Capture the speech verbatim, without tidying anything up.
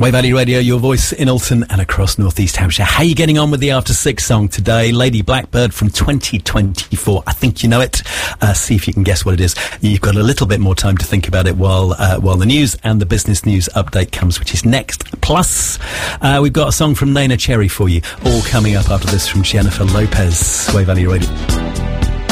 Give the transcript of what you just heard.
Way Valley Radio, your voice in Alton and across North East Hampshire. How are you getting on with the After Six song today? Lady Blackbird from twenty twenty-four. I think you know it. Uh, see if you can guess what it is. You've got a little bit more time to think about it while uh, while the news and the business news update comes, which is next. Plus, uh, we've got a song from Neneh Cherry for you. All coming up after this from Jennifer Lopez. Way Valley Radio.